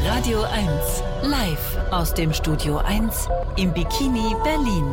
Radio 1, live aus dem Studio 1 im Bikini Berlin.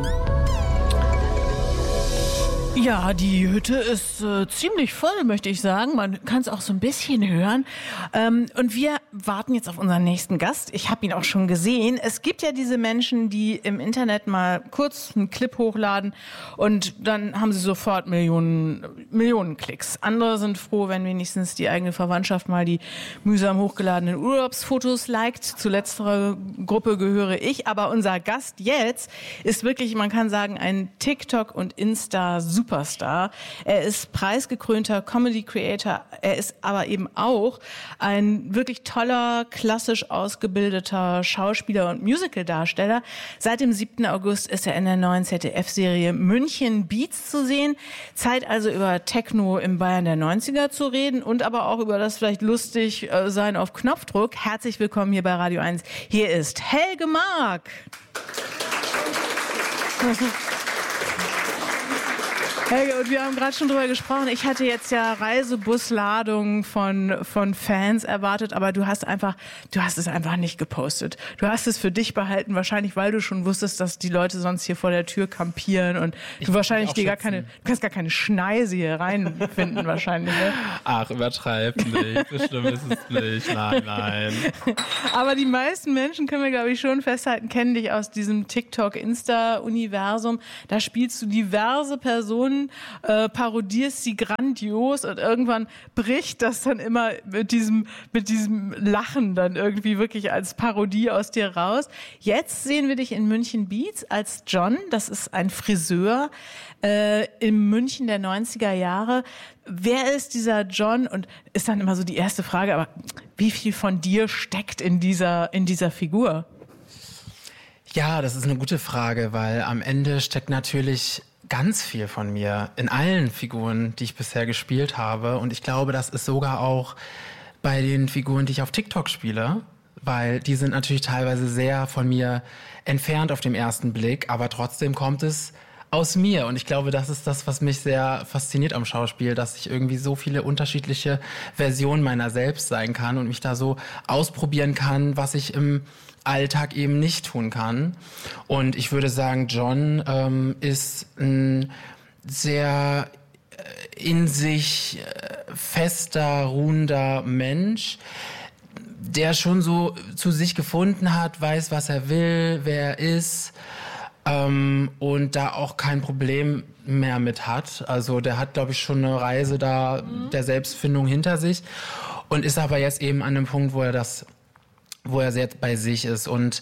Ja, die Hütte ist ziemlich voll, möchte ich sagen. Man kann es auch so ein bisschen hören. Und wir warten jetzt auf unseren nächsten Gast. Ich habe ihn auch schon gesehen. Es gibt ja diese Menschen, die im Internet mal kurz einen Clip hochladen und dann haben sie sofort Millionen Klicks. Andere sind froh, wenn wenigstens die eigene Verwandtschaft mal die mühsam hochgeladenen Urlaubsfotos liked. Zu letzterer Gruppe gehöre ich. Aber unser Gast jetzt ist wirklich, man kann sagen, ein TikTok- und Insta-Superstar. Er ist preisgekrönter Comedy-Creator. Er ist aber eben auch ein wirklich toller, klassisch ausgebildeter Schauspieler und Musical-Darsteller. Seit dem 7. August ist er in der neuen ZDF-Serie München Beats zu sehen. Zeit also über Techno im Bayern der 90er zu reden und aber auch über das vielleicht lustig sein auf Knopfdruck. Herzlich willkommen hier bei Radio 1. Hier ist Helge Mark. Helge, und wir haben gerade schon drüber gesprochen. Ich hatte jetzt ja Reisebusladungen von Fans erwartet, aber du hast es einfach nicht gepostet. Du hast es für dich behalten, wahrscheinlich, weil du schon wusstest, dass die Leute sonst hier vor der Tür kampieren und du wahrscheinlich du kannst gar keine Schneise hier reinfinden wahrscheinlich. Ne? Ach, übertreib nicht. So schlimm ist es nicht. Nein. Aber die meisten Menschen, können wir glaube ich schon festhalten, kennen dich aus diesem TikTok-Insta-Universum. Da spielst du diverse Personen, parodierst sie grandios und irgendwann bricht das dann immer mit diesem Lachen dann irgendwie wirklich als Parodie aus dir raus. Jetzt sehen wir dich in München Beats als John. Das ist ein Friseur in München der 90er Jahre. Wer ist dieser John? Und ist dann immer so die erste Frage, aber wie viel von dir steckt in dieser Figur? Ja, das ist eine gute Frage, weil am Ende steckt natürlich ganz viel von mir in allen Figuren, die ich bisher gespielt habe. Und ich glaube, das ist sogar auch bei den Figuren, die ich auf TikTok spiele, weil die sind natürlich teilweise sehr von mir entfernt auf den ersten Blick, aber trotzdem kommt es aus mir. Und ich glaube, das ist das, was mich sehr fasziniert am Schauspiel, dass ich irgendwie so viele unterschiedliche Versionen meiner selbst sein kann und mich da so ausprobieren kann, was ich im Alltag eben nicht tun kann. Und ich würde sagen, John ist ein sehr in sich fester, ruhender Mensch, der schon so zu sich gefunden hat, weiß, was er will, wer er ist, und da auch kein Problem mehr mit hat. Also der hat, glaube ich, schon eine Reise da der Selbstfindung hinter sich und ist aber jetzt eben an dem Punkt, wo er sehr bei sich ist. Und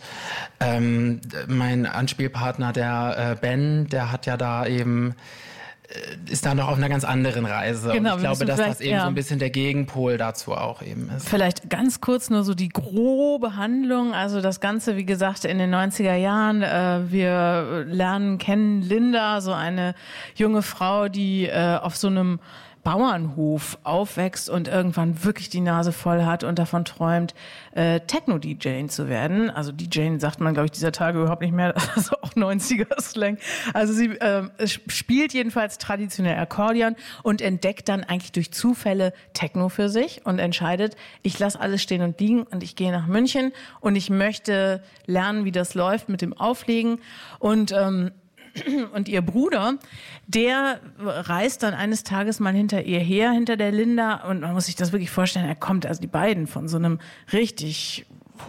mein Anspielpartner, der Ben, der hat ja da eben, ist da noch auf einer ganz anderen Reise. Genau, und ich glaube, dass das eben so ein bisschen der Gegenpol dazu auch eben ist. Vielleicht ganz kurz nur so die grobe Handlung. Also das Ganze, wie gesagt, in den 90er Jahren. Wir lernen kennen Linda, so eine junge Frau, die auf so einem Bauernhof aufwächst und irgendwann wirklich die Nase voll hat und davon träumt, Techno-DJ zu werden. Also DJ sagt man, glaube ich, dieser Tage überhaupt nicht mehr. Das ist auch 90er-Slang. Also sie spielt jedenfalls traditionell Akkordeon und entdeckt dann eigentlich durch Zufälle Techno für sich und entscheidet, ich lasse alles stehen und liegen und ich gehe nach München und ich möchte lernen, wie das läuft mit dem Auflegen. Und ihr Bruder, der reist dann eines Tages mal hinter ihr her, hinter der Linda. Und man muss sich das wirklich vorstellen, also die beiden von so einem richtig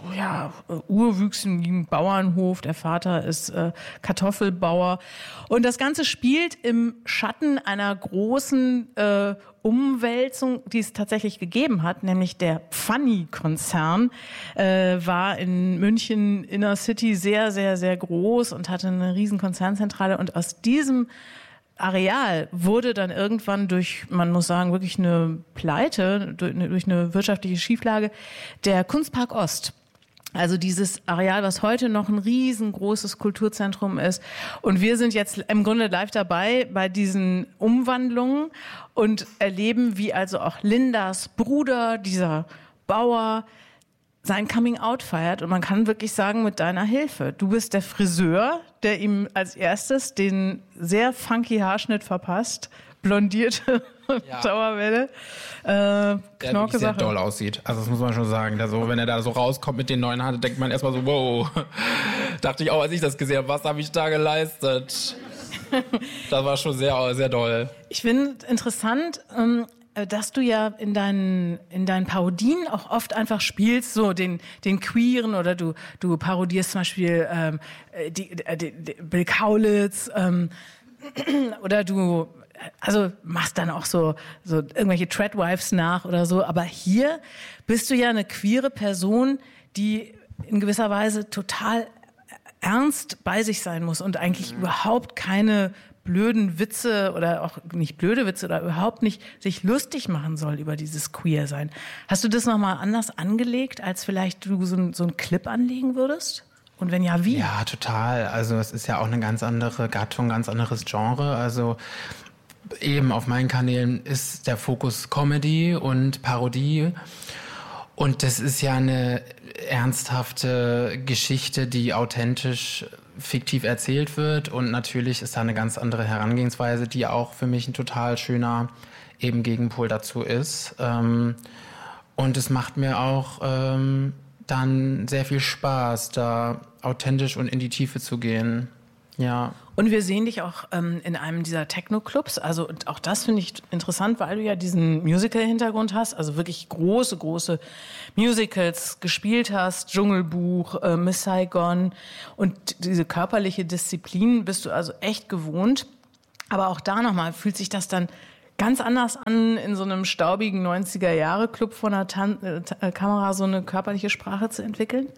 urwüchsigen Bauernhof. Der Vater ist Kartoffelbauer. Und das Ganze spielt im Schatten einer großen Umwälzung, die es tatsächlich gegeben hat, nämlich der Pfanny-Konzern war in München Inner City sehr, sehr, sehr groß und hatte eine riesen Konzernzentrale. Und aus diesem Areal wurde dann irgendwann man muss sagen, wirklich eine Pleite, durch eine wirtschaftliche Schieflage, der Kunstpark Ost. Also dieses Areal, was heute noch ein riesengroßes Kulturzentrum ist. Und wir sind jetzt im Grunde live dabei bei diesen Umwandlungen und erleben, wie also auch Lindas Bruder, dieser Bauer, sein Coming-out feiert. Und man kann wirklich sagen, mit deiner Hilfe. Du bist der Friseur, der ihm als erstes den sehr funky Haarschnitt verpasst blondierte Dauerwelle. Der Knorke sehr Sache. doll aussieht. Also das muss man schon sagen. Wenn er da so rauskommt mit den neuen Haaren, denkt man erstmal so, wow. Dachte ich auch, als ich das gesehen habe, was habe ich da geleistet? Das war schon sehr, sehr doll. Ich finde interessant, dass du ja in deinen Parodien auch oft einfach spielst, so den Queeren, oder du parodierst zum Beispiel die Bill Kaulitz, oder du machst dann auch so irgendwelche Treadwives nach oder so. Aber hier bist du ja eine queere Person, die in gewisser Weise total ernst bei sich sein muss und eigentlich überhaupt keine blöden Witze oder auch nicht blöde Witze oder überhaupt nicht sich lustig machen soll über dieses Queer-Sein. Hast du das nochmal anders angelegt, als vielleicht du so einen Clip anlegen würdest? Und wenn ja, wie? Ja, total. Also es ist ja auch eine ganz andere Gattung, ganz anderes Genre. Also eben auf meinen Kanälen ist der Fokus Comedy und Parodie. Und das ist ja eine ernsthafte Geschichte, die authentisch fiktiv erzählt wird. Und natürlich ist da eine ganz andere Herangehensweise, die auch für mich ein total schöner eben Gegenpol dazu ist. Und es macht mir auch dann sehr viel Spaß, da authentisch und in die Tiefe zu gehen. Ja. Und wir sehen dich auch in einem dieser Techno-Clubs. Also und auch das finde ich interessant, weil du ja diesen Musical-Hintergrund hast. Also wirklich große Musicals gespielt hast. Dschungelbuch, Miss Saigon. Und diese körperliche Disziplin bist du also echt gewohnt. Aber auch da nochmal fühlt sich das dann ganz anders an, in so einem staubigen 90er-Jahre-Club vor einer Kamera so eine körperliche Sprache zu entwickeln?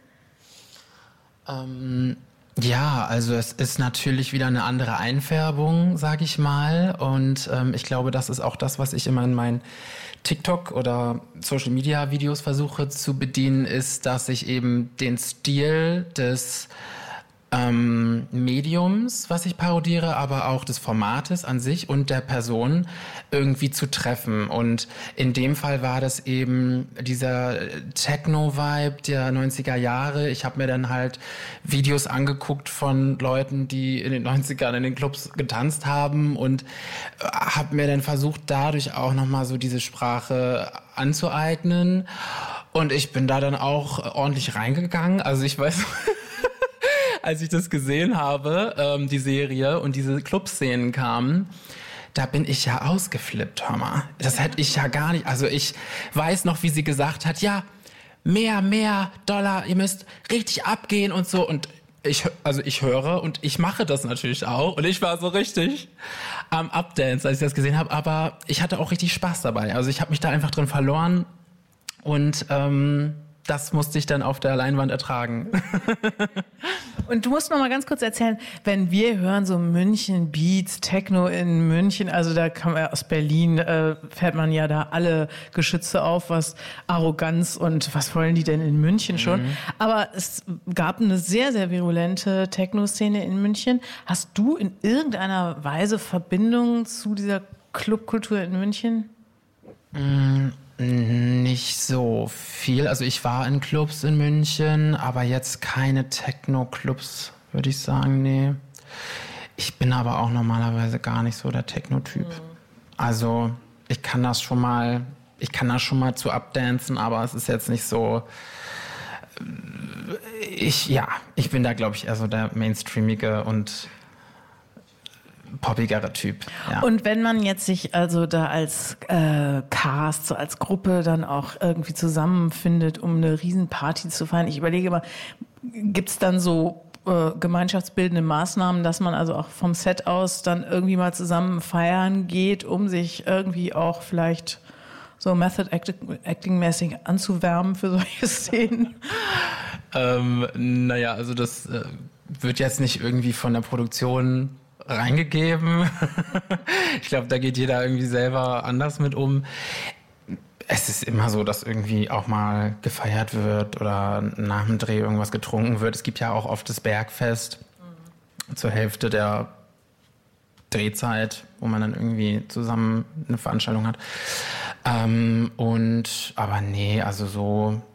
Ja, also es ist natürlich wieder eine andere Einfärbung, sag ich mal. Und ich glaube, das ist auch das, was ich immer in meinen TikTok- oder Social-Media-Videos versuche zu bedienen, ist, dass ich eben den Stil des Mediums, was ich parodiere, aber auch des Formates an sich und der Person irgendwie zu treffen. Und in dem Fall war das eben dieser Techno-Vibe der 90er Jahre. Ich habe mir dann halt Videos angeguckt von Leuten, die in den 90ern in den Clubs getanzt haben und habe mir dann versucht, dadurch auch nochmal so diese Sprache anzueignen. Und ich bin da dann auch ordentlich reingegangen. Also ich weiß... Als ich das gesehen habe, die Serie und diese Clubszenen kamen, da bin ich ja ausgeflippt, hör mal. Das hätte ich ja gar nicht, also ich weiß noch, wie sie gesagt hat, ja, mehr Dollar, ihr müsst richtig abgehen und so. Und ich höre und ich mache das natürlich auch. Und ich war so richtig am Updance, als ich das gesehen habe. Aber ich hatte auch richtig Spaß dabei. Also ich habe mich da einfach drin verloren und das musste ich dann auf der Leinwand ertragen. Und du musst noch mal ganz kurz erzählen, wenn wir hören so München Beats, Techno in München, also da kann man aus Berlin, fährt man ja da alle Geschütze auf, was Arroganz und was wollen die denn in München schon. Aber es gab eine sehr, sehr virulente Techno-Szene in München. Hast du in irgendeiner Weise Verbindung zu dieser Clubkultur in München? Nicht so viel. Also ich war in Clubs in München, aber jetzt keine Techno-Clubs, würde ich sagen, nee. Ich bin aber auch normalerweise gar nicht so der Techno-Typ. Also ich kann da schon mal zu updancen, aber es ist jetzt nicht so... Ich bin da, glaube ich, eher so der mainstreamige und poppigere Typ. Ja. Und wenn man jetzt sich also da als Cast, so als Gruppe dann auch irgendwie zusammenfindet, um eine Riesenparty zu feiern, ich überlege mal, gibt's dann so gemeinschaftsbildende Maßnahmen, dass man also auch vom Set aus dann irgendwie mal zusammen feiern geht, um sich irgendwie auch vielleicht so Method Acting-mäßig anzuwärmen für solche Szenen? Naja, also das wird jetzt nicht irgendwie von der Produktion reingegeben. Ich glaube, da geht jeder irgendwie selber anders mit um. Es ist immer so, dass irgendwie auch mal gefeiert wird oder nach dem Dreh irgendwas getrunken wird. Es gibt ja auch oft das Bergfest zur Hälfte der Drehzeit, wo man dann irgendwie zusammen eine Veranstaltung hat. Aber nee, also so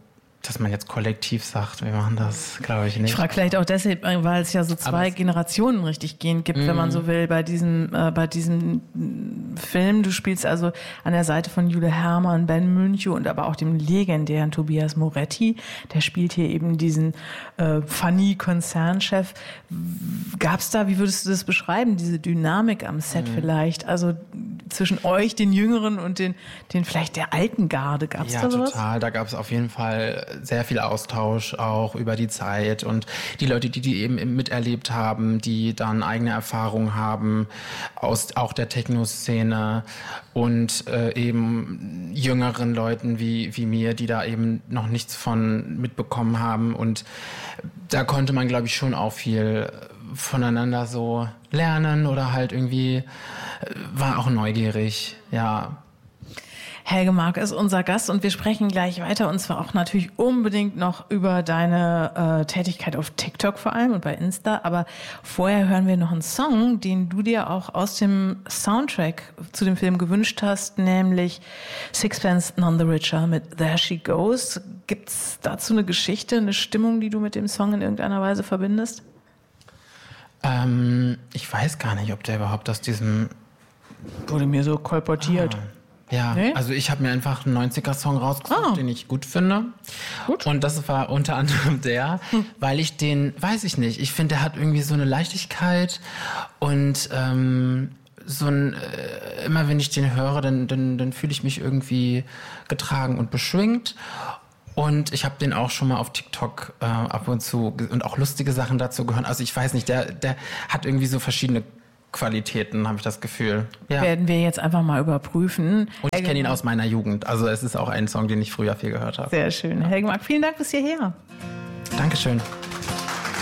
dass man jetzt kollektiv sagt, wir machen das, glaube ich nicht. Ich frage vielleicht auch deshalb, weil es ja so zwei Generationen richtig gehen gibt, wenn man so will, bei diesem Film. Du spielst also an der Seite von Jule Hermann, Ben Münchow und aber auch dem legendären Tobias Moretti. Der spielt hier eben diesen Funny-Konzernchef. Gab es da, wie würdest du das beschreiben, diese Dynamik am Set vielleicht? Also zwischen euch, den Jüngeren und den vielleicht der alten Garde, gab es da sowas? Ja, total. Da gab es auf jeden Fall sehr viel Austausch auch über die Zeit und die Leute, die eben miterlebt haben, die dann eigene Erfahrungen haben aus auch der Techno-Szene und eben jüngeren Leuten wie mir, die da eben noch nichts von mitbekommen haben. Und da konnte man, glaube ich, schon auch viel voneinander so lernen oder halt irgendwie war auch neugierig, ja. Helge Mark ist unser Gast und wir sprechen gleich weiter und zwar auch natürlich unbedingt noch über deine Tätigkeit auf TikTok vor allem und bei Insta, aber vorher hören wir noch einen Song, den du dir auch aus dem Soundtrack zu dem Film gewünscht hast, nämlich Sixpence None the Richer mit There She Goes. Gibt's dazu eine Geschichte, eine Stimmung, die du mit dem Song in irgendeiner Weise verbindest? Ich weiß gar nicht, ob der überhaupt aus diesem... Wurde mir so kolportiert. Ja, nee? Also ich habe mir einfach einen 90er-Song rausgesucht, den ich gut finde. Gut. Und das war unter anderem der, weil ich den, weiß ich nicht, ich finde, der hat irgendwie so eine Leichtigkeit und so ein, immer wenn ich den höre, dann fühle ich mich irgendwie getragen und beschwingt. Und ich habe den auch schon mal auf TikTok ab und zu und auch lustige Sachen dazu gehört. Also ich weiß nicht, der hat irgendwie so verschiedene Qualitäten, habe ich das Gefühl. Ja. Werden wir jetzt einfach mal überprüfen. Und ich kenne ihn aus meiner Jugend. Also es ist auch ein Song, den ich früher viel gehört habe. Sehr schön. Helge Mark, vielen Dank bis hierher. Dankeschön.